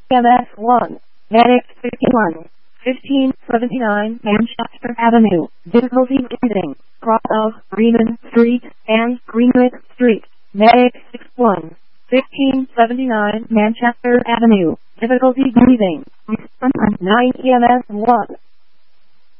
EMS 1, Medic 51, 1579 Manchester Avenue, difficulty breathing, cross of Greenman Street and Greenwich Street, Medic 61, 1579 Manchester Avenue, difficulty breathing, 9 EMS 1.